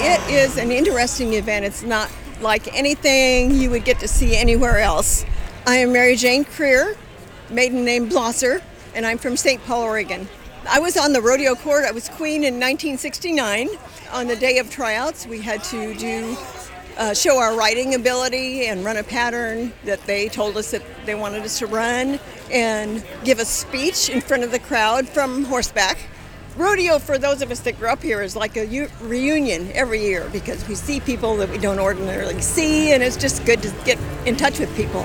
It is an interesting event. It's not like anything you would get to see anywhere else. I am Mary Jane Creer, maiden name Blosser, and I'm from St. Paul, Oregon. I was on the rodeo court. I was queen in 1969. On the day of tryouts, we had to show our riding ability and run a pattern that they told us that they wanted us to run and give a speech in front of the crowd from horseback. Rodeo, for those of us that grew up here, is like a reunion every year because we see people that we don't ordinarily see, and it's just good to get in touch with people.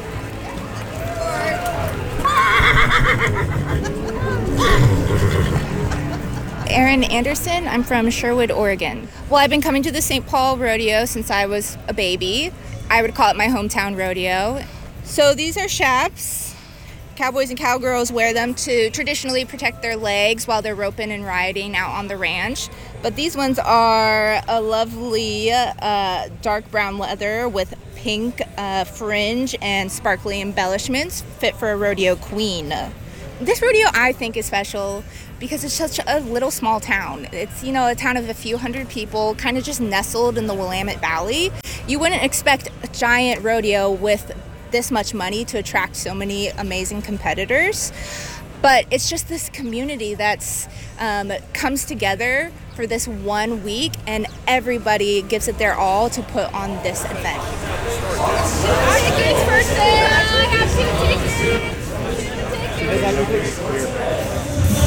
Erin Anderson. I'm from Sherwood, Oregon. Well, I've been coming to the St. Paul Rodeo since I was a baby. I would call it my hometown rodeo. So these are chaps. Cowboys and cowgirls wear them to traditionally protect their legs while they're roping and riding out on the ranch. But these ones are a lovely dark brown leather with pink fringe and sparkly embellishments, fit for a rodeo queen. This rodeo, I think, is special because it's such a little small town. It's, a town of a few hundred people, kind of just nestled in the Willamette Valley. You wouldn't expect a giant rodeo with this much money to attract so many amazing competitors, but it's just this community that's comes together for this 1 week, and everybody gives it their all to put on this event. I got 2 tickets.